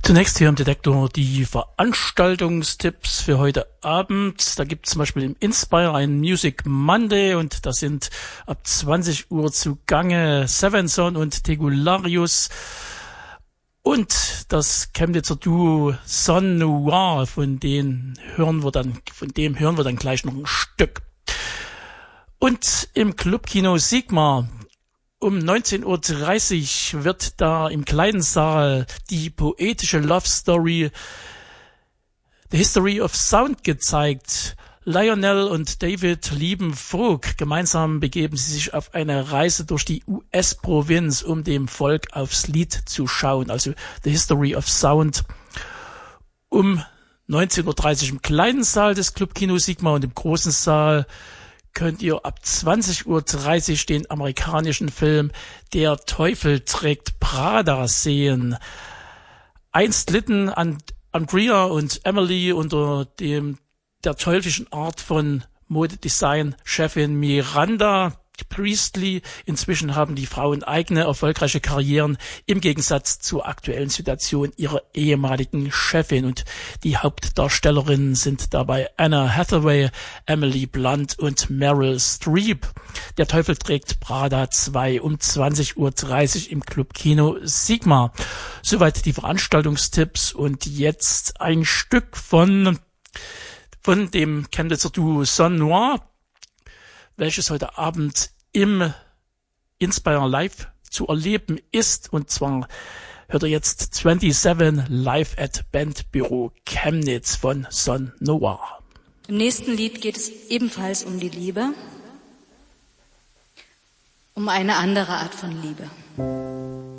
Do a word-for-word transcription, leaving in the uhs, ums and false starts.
Zunächst hier im Detektor die Veranstaltungstipps für heute Abend. Da gibt es zum Beispiel im Inspire ein Music Monday und da sind ab zwanzig Uhr zugange Sevenson und Tegularius und das Chemnitzer Duo Son Noir, von denen hören wir dann, von dem hören wir dann gleich noch ein Stück. Und im Clubkino Sigma um neunzehn Uhr dreißig wird da im kleinen Saal die poetische Love Story The History of Sound gezeigt. Lionel und David lieben Folk. Gemeinsam begeben sie sich auf eine Reise durch die U S-Provinz, um dem Volk aufs Lied zu schauen. Also The History of Sound um neunzehn Uhr dreißig im kleinen Saal des Clubkino Sigma und im großen Saal könnt ihr ab zwanzig Uhr dreißig den amerikanischen Film Der Teufel trägt Prada sehen. Einst litten Andrea und Emily unter dem der teuflischen Art von Modedesign-Chefin Miranda Priestley. Inzwischen haben die Frauen eigene erfolgreiche Karrieren im Gegensatz zur aktuellen Situation ihrer ehemaligen Chefin. Und die Hauptdarstellerinnen sind dabei Anna Hathaway, Emily Blunt und Meryl Streep. Der Teufel trägt Prada zwei um zwanzig Uhr dreißig im Clubkino Sigma. Soweit die Veranstaltungstipps und jetzt ein Stück von von dem Chemnitzer Duo Son Noir, welches heute Abend im Inspire Live zu erleben ist. Und zwar hört ihr jetzt siebenundzwanzig live at Bandbüro Chemnitz von Son Noir. Im nächsten Lied geht es ebenfalls um die Liebe, um eine andere Art von Liebe.